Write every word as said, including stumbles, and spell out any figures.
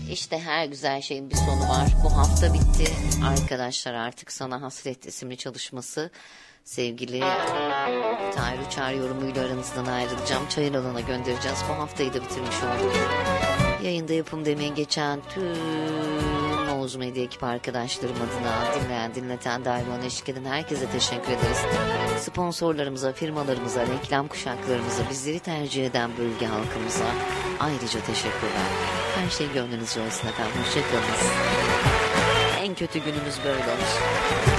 İşte her güzel şeyin bir sonu var. Bu hafta bitti. Arkadaşlar artık Sana Hasret isimli çalışması sevgili Tahir Uçar yorumuyla aranızdan ayrılacağım. Çayır Alan'a göndereceğiz. Bu haftayı da bitirmiş olduk. Yayında yapım demeyi geçen tüm Oğuz Medya ekip arkadaşlarım adına dinleyen, dinleten, dahil olan eşlik eden herkese teşekkür ederiz. Sponsorlarımıza, firmalarımıza, reklam kuşaklarımıza, bizleri tercih eden bölge halkımıza ayrıca teşekkürler. Her şey gönlünüzce olsun efendim. Hoşçakalınız. En kötü günümüz böyle olmuş.